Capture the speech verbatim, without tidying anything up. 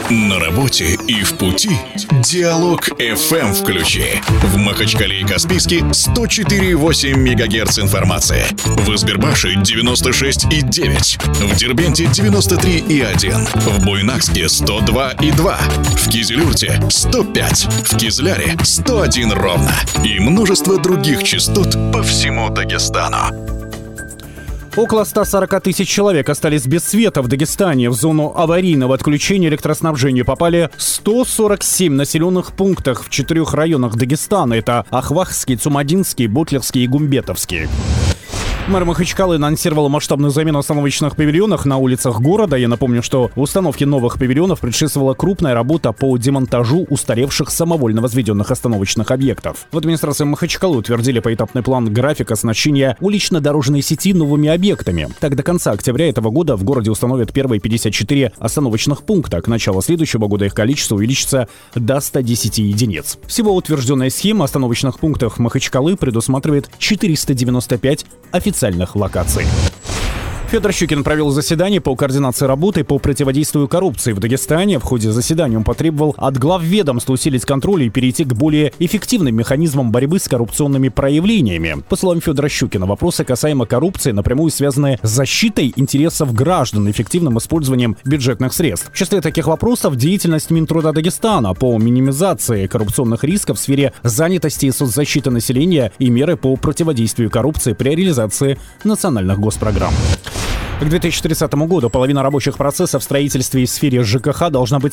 На работе и в пути Диалог эф эм включи. В Махачкале и Каспийске сто четыре и восемь мегагерц информации. В Избербаше девяносто шесть и девять. В Дербенте девяносто три и один. В Буйнакске сто два и два. В Кизилюрте сто пять. В Кизляре сто один ровно. И множество других частот по всему Дагестану. Около ста сорока тысяч человек остались без света в Дагестане. В зону аварийного отключения электроснабжения попали сто сорок семь населенных пунктах в четырех районах Дагестана. Это Ахвахский, Цумадинский, Ботлерский и Гумбетовский. Мэр Махачкалы анонсировал масштабную замену остановочных павильонов на улицах города. Я напомню, что установке новых павильонов предшествовала крупная работа по демонтажу устаревших самовольно возведенных остановочных объектов. В администрации Махачкалы утвердили поэтапный план графика оснащения улично-дорожной сети новыми объектами. Так, до конца октября этого года в городе установят первые пятьдесят четыре остановочных пункта. К началу следующего года их количество увеличится до ста десяти единиц. Всего утвержденная схема остановочных пунктов Махачкалы предусматривает четыреста девяносто пять официальных локаций. Федор Щукин провел заседание по координации работы по противодействию коррупции в Дагестане. В ходе заседания он потребовал от глав ведомств усилить контроль и перейти к более эффективным механизмам борьбы с коррупционными проявлениями. По словам Федора Щукина, вопросы касаемо коррупции напрямую связаны с защитой интересов граждан и эффективным использованием бюджетных средств. В числе таких вопросов деятельность Минтруда Дагестана по минимизации коррупционных рисков в сфере занятости и соцзащиты населения и меры по противодействию коррупции при реализации национальных госпрограмм. К две тысячи тридцатому году половина рабочих процессов в строительстве и сфере ЖКХ должна быть